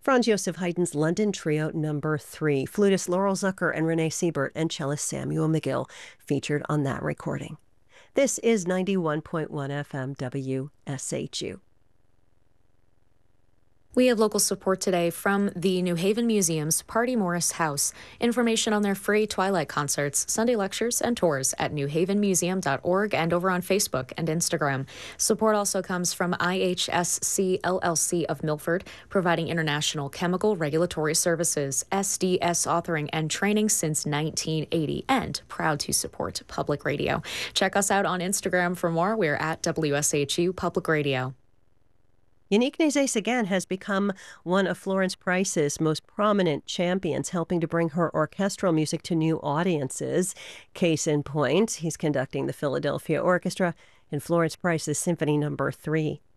Franz Joseph Haydn's London Trio Number 3. Flutist Laurel Zucker and Renee Siebert and cellist Samuel McGill featured on that recording. This is 91.1 FM WSHU. We have local support today from the New Haven Museum's Party Morris House. Information on their free Twilight concerts, Sunday lectures, and tours at newhavenmuseum.org and over on Facebook and Instagram. Support also comes from IHSC LLC of Milford, providing international chemical regulatory services, SDS authoring and training since 1980, and proud to support public radio. Check us out on Instagram for more. We're at WSHU Public Radio. Unique Nézet-Séguin has become one of Florence Price's most prominent champions, helping to bring her orchestral music to new audiences. Case in point, he's conducting the Philadelphia Orchestra in Florence Price's Symphony Number 3.